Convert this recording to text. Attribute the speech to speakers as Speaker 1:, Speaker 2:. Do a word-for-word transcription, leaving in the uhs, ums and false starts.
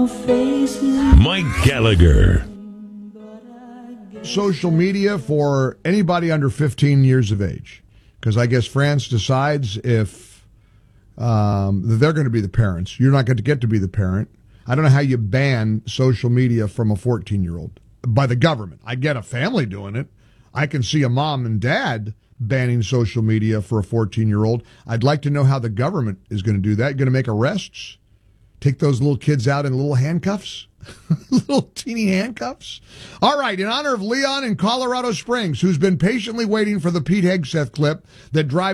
Speaker 1: Mike Gallagher.
Speaker 2: Social media for anybody under fifteen years of age, because I guess France decides if um, they're going to be the parents. You're not going to get to be the parent. I don't know how you ban social media from a fourteen-year-old by the government. I get a family doing it. I can see a mom and dad banning social media for a fourteen-year-old. I'd like to know how the government is going to do that. Going to make arrests? Take those little kids out in little handcuffs? Little teeny handcuffs? All right, in honor of Leon in Colorado Springs, who's been patiently waiting for the Pete Hegseth clip that drives